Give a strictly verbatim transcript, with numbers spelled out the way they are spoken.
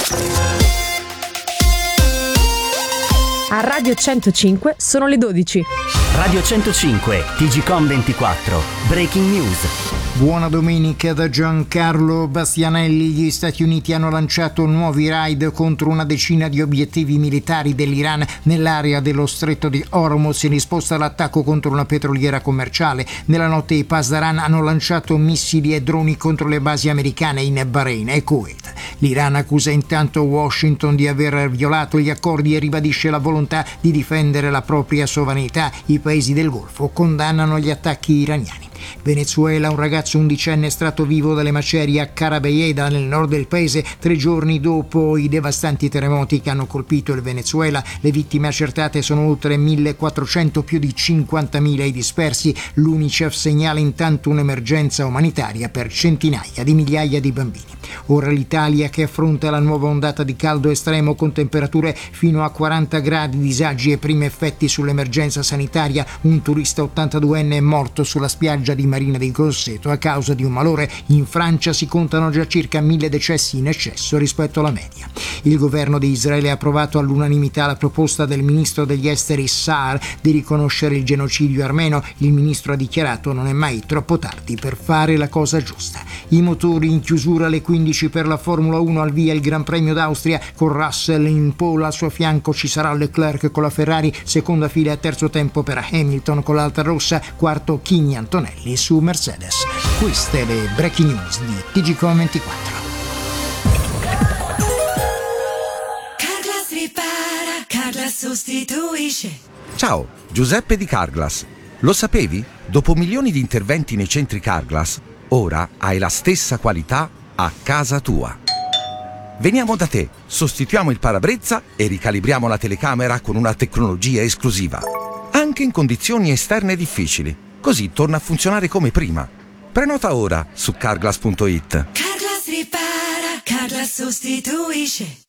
A Radio centocinque sono le dodici. Radio centocinque, T G Com ventiquattro, Breaking News. Buona domenica da Giancarlo Bastianelli. Gli Stati Uniti hanno lanciato nuovi raid contro una decina di obiettivi militari dell'Iran nell'area dello stretto di Hormuz in risposta all'attacco contro una petroliera commerciale. Nella notte i Pasdaran hanno lanciato missili e droni contro le basi americane in Bahrain e Kuwait. L'Iran accusa intanto Washington di aver violato gli accordi e ribadisce la volontà di difendere la propria sovranità. I paesi del Golfo condannano gli attacchi iraniani. Venezuela, un ragazzo undicenne estratto vivo dalle macerie a Carabayeda nel nord del paese tre giorni dopo i devastanti terremoti che hanno colpito il Venezuela. Le vittime accertate sono oltre millequattrocento, più di cinquantamila i dispersi. L'UNICEF segnala intanto un'emergenza umanitaria per centinaia di migliaia di bambini. Ora l'Italia che affronta la nuova ondata di caldo estremo con temperature fino a quaranta gradi, disagi e primi effetti sull'emergenza sanitaria. Un turista ottantaduenne è morto sulla spiaggia di Marina di Grosseto a causa di un malore. In Francia si contano già circa mille decessi in eccesso rispetto alla media. Il governo di Israele ha approvato all'unanimità la proposta del ministro degli esteri Saar di riconoscere il genocidio armeno. Il ministro ha dichiarato: non è mai troppo tardi per fare la cosa giusta. I motori in chiusura alle quindici per la Formula uno, al via il Gran Premio d'Austria con Russell in pole, al suo fianco ci sarà Leclerc con la Ferrari, seconda fila e terzo tempo per Hamilton con l'Alta Rossa, quarto Kimi Antonelli su Mercedes. Queste le breaking news di T G Com ventiquattro. Carglass ripara, Carglass sostituisce. Ciao, Giuseppe di Carglass. Lo sapevi? Dopo milioni di interventi nei centri Carglass, ora hai la stessa qualità a casa tua. Veniamo da te, sostituiamo il parabrezza e ricalibriamo la telecamera con una tecnologia esclusiva. Anche in condizioni esterne difficili. Così torna a funzionare come prima. Prenota ora su carglass punto it. Carglass ripara, Carglass sostituisce.